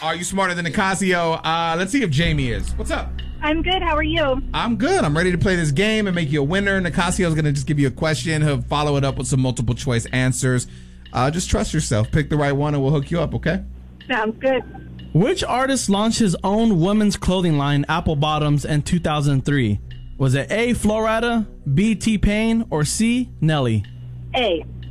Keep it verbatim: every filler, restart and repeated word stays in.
Are you smarter than Nicasio? Uh, let's see if Jamie is. What's up? I'm good. How are you? I'm good. I'm ready to play this game and make you a winner. Nicasio is going to just give you a question. He'll follow it up with some multiple choice answers. Uh, just trust yourself. Pick the right one and we'll hook you up, okay? Sounds good. Which artist launched his own women's clothing line, Apple Bottoms, in two thousand three? Was it A, Florida, B, T-Pain, or C, Nelly? A.